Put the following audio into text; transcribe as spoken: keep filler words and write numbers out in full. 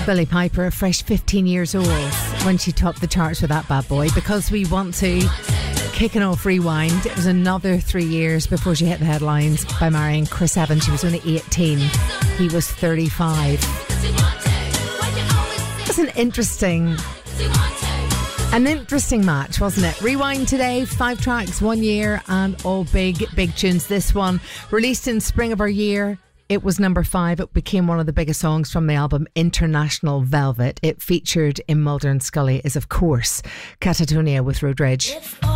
Billie Piper, a fresh fifteen years old when she topped the charts with that bad boy. Because we want to, kicking off Rewind, it was another three years before she hit the headlines by marrying Chris Evans. She was only eighteen, he was thirty-five. That's an interesting An interesting match, wasn't it? Rewind today, five tracks, one year, and all big, big tunes. This one, released in spring of our year, it was number five. It became one of the biggest songs from the album International Velvet. It featured in Mulder and Scully is, of course, Catatonia with Road Rage.